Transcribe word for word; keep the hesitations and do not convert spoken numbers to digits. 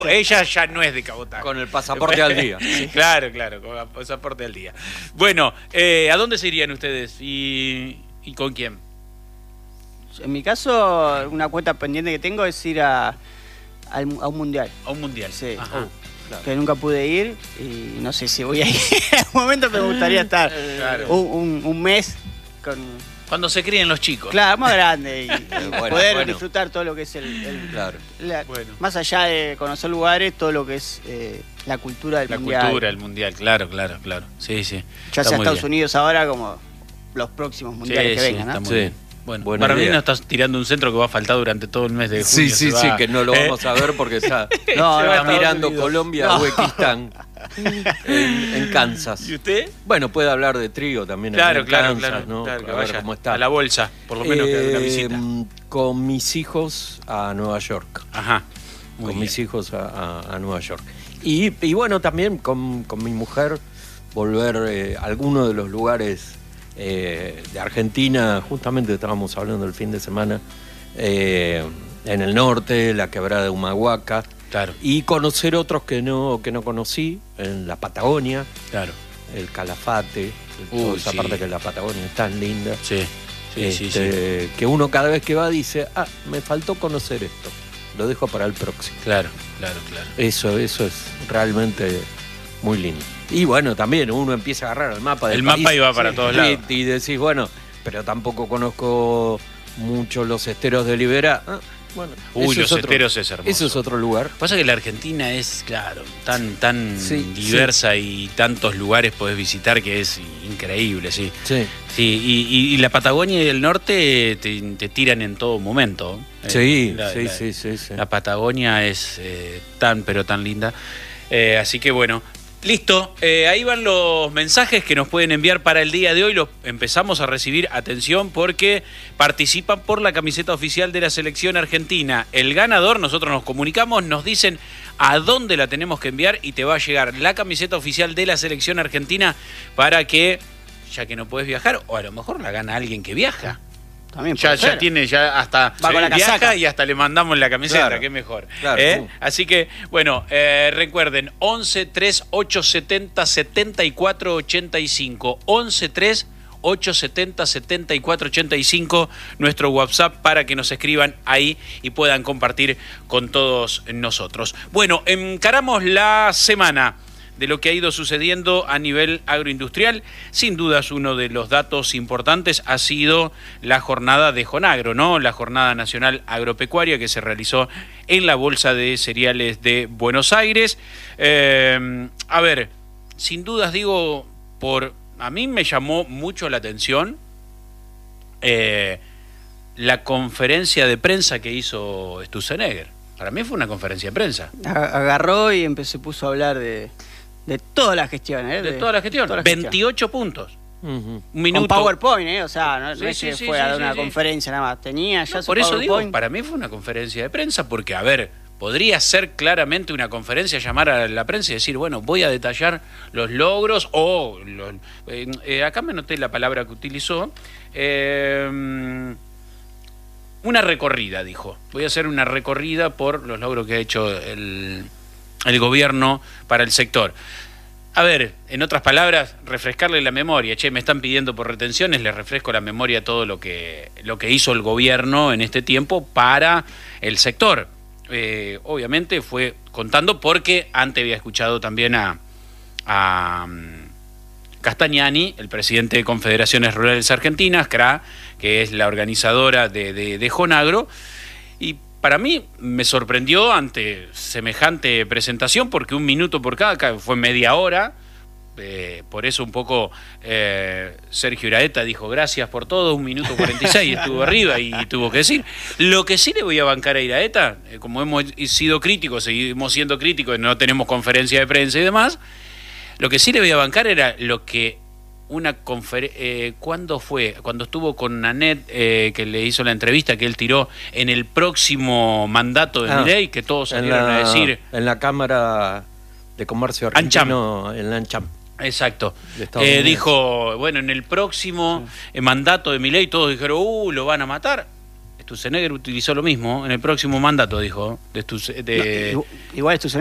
Ella ya no es de cabotaje. Con el pasaporte al día. Sí. Claro, claro, con el pasaporte al día. Bueno, eh, ¿a dónde se irían ustedes y, y con quién? En mi caso, una cuenta pendiente que tengo es ir a, a, a un mundial. A un mundial. Sí. Ajá. Claro. Que nunca pude ir y no sé si voy a ir. En algún momento me gustaría estar claro. un, un, un mes con... Cuando se críen los chicos. Claro, más grande y, y bueno, poder bueno. disfrutar todo lo que es el... el Claro. la, Bueno. Más allá de conocer lugares, todo lo que es eh, la cultura del la mundial. La cultura del mundial, claro, claro, claro. Sí, sí. Ya está sea muy Estados bien. Unidos ahora como los próximos mundiales sí, que vengan, sí, ¿no? Está muy Sí. bien. Bueno, Buena para mí idea. no estás tirando un centro que va a faltar durante todo el mes de junio. Sí, sí, se sí, va, que no lo ¿eh? vamos a ver porque está, No, se no, va Estados mirando Unidos. Colombia, No. Uzbekistán, en, en Kansas. ¿Y usted? Bueno, puede hablar de trigo también. Claro, en claro, Kansas, claro, ¿no? claro, que A ver vaya cómo está. a la bolsa, por lo menos que haga una Eh, visita. Con mis hijos a Nueva York. Ajá. Muy con bien. mis hijos a, a- a Nueva York. Y, y bueno, también con, con mi mujer volver eh, a alguno de los lugares eh, de Argentina. Justamente estábamos hablando el fin de semana eh, en el norte, la quebrada de Humahuaca. Claro, Y conocer otros que no, que no conocí, en la Patagonia, claro. el Calafate, Uy, toda esa sí. parte que la Patagonia es tan linda. Sí, sí, sí, sí. Este, que uno cada vez que va dice, ah, me faltó conocer esto, lo dejo para el próximo. Claro, claro, claro. Eso, eso es realmente muy lindo. Y bueno, también uno empieza a agarrar el mapa del El país, mapa y va para todos y, lados. y decís, bueno, pero tampoco conozco mucho los esteros de Libera. Ah, bueno, Uy, eso los es otro- esteros es hermoso. Eso es otro lugar. Pasa que la Argentina es, claro, tan, tan Sí, diversa y tantos lugares podés visitar que es increíble, sí. Sí, Sí, y, y- y la Patagonia y el norte te, te tiran en todo momento. Eh, sí, la- sí, la- sí, sí, sí. La Patagonia es eh, tan, pero tan linda. Eh, así que bueno, listo. Eh, ahí van los mensajes que nos pueden enviar para el día de hoy. Los empezamos a recibir. Atención, porque participan por la camiseta oficial de la selección argentina. El ganador, nosotros nos comunicamos, nos dicen a dónde la tenemos que enviar y te va a llegar la camiseta oficial de la selección argentina para que, ya que no puedes viajar, o a lo mejor la gana alguien que viaja. También Ya, puede ya ser. tiene, ya hasta Va con la viaja casaca. y hasta le mandamos la camiseta, Claro. que es mejor. Claro, ¿Eh? uh. Así que, bueno, eh, recuerden, once tres ocho setenta setenta y cuatro ochenta y cinco, once tres ocho setenta setenta y cuatro ochenta y cinco, nuestro WhatsApp para que nos escriban ahí y puedan compartir con todos nosotros. Bueno, encaramos la semana de lo que ha ido sucediendo a nivel agroindustrial. Sin dudas, uno de los datos importantes ha sido la jornada de Jonagro, ¿no? La Jornada Nacional Agropecuaria que se realizó en la Bolsa de Cereales de Buenos Aires. Eh, a ver, sin dudas digo, por a mí me llamó mucho la atención eh, la conferencia de prensa que hizo Sturzenegger. Para mí fue una conferencia de prensa. A- Agarró y empezó, se puso a hablar de, de toda la gestión, ¿eh? De toda la gestión. toda la gestión. veintiocho puntos. Ujú. Un minuto. Con PowerPoint, ¿eh? O sea, no, Sí, no es sí, que sí, fue sí, a dar sí, una sí. conferencia nada más. Tenía ya No, su por eso digo, PowerPoint. para mí fue una conferencia de prensa, porque, a ver, podría ser claramente una conferencia, llamar a la prensa y decir, bueno, voy a detallar los logros, o los- eh, eh, acá me noté la palabra que utilizó, eh, una recorrida, dijo. Voy a hacer una recorrida por los logros que ha hecho el, el gobierno para el sector. A ver, en otras palabras, refrescarle la memoria. Che, me están pidiendo por retenciones, les refresco la memoria todo lo que, lo que hizo el gobierno en este tiempo para el sector. Eh, obviamente fue contando porque antes había escuchado también a, a um, Castagnani, el presidente de Confederaciones Rurales Argentinas, C R A, que es la organizadora de, de, de Jonagro, y para mí me sorprendió ante semejante presentación, porque un minuto por cada, fue media hora, eh, por eso un poco eh, Sergio Iraeta dijo gracias por todo, un minuto cuarenta y seis, estuvo arriba y tuvo que decir. Lo que sí le voy a bancar a Iraeta, eh, como hemos sido críticos, seguimos siendo críticos, no tenemos conferencia de prensa y demás, lo que sí le voy a bancar era lo que una conferencia, eh, ¿cuándo fue? Cuando estuvo con Nanette, eh, que le hizo la entrevista que él tiró en el próximo mandato de Ah, Milei, que todos en salieron la, a decir... en la Cámara de Comercio Argentino, en la ANCHAM. Exacto. De Estados Eh, Unidos. dijo, bueno, en el próximo eh, mandato de Milei todos dijeron, uh, lo van a matar. Sturzenegger utilizó lo mismo en el próximo mandato, dijo. De Sturze- de, No, igual Sturzenegger